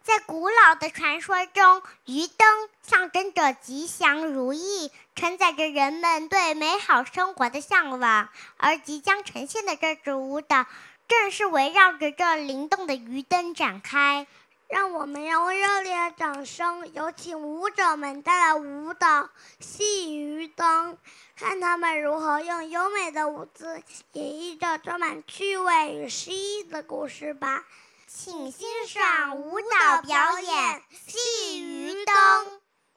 在古老的传说中，鱼灯象征着吉祥如意，承载着人们对美好生活的向往。而即将呈现的这支舞蹈，正是围绕着这灵动的鱼灯展开。 让我们用热烈的掌声，有请舞者们带来舞蹈《戏鱼灯》，看他们如何用优美的舞姿演绎着充满趣味与诗意的故事吧。 请欣赏舞蹈表演《戏鱼灯》。